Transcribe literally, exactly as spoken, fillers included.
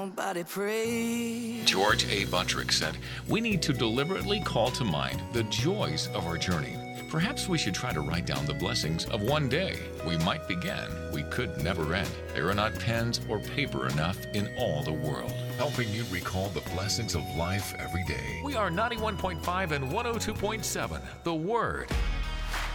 Nobody pray. George A. Buttrick said, "We need to deliberately call to mind the joys of our journey. Perhaps we should try to write down the blessings of one day. We might begin. We could never end. There are not pens or paper enough in all the world." Helping you recall the blessings of life every day. We are ninety-one point five and one oh two point seven, The Word.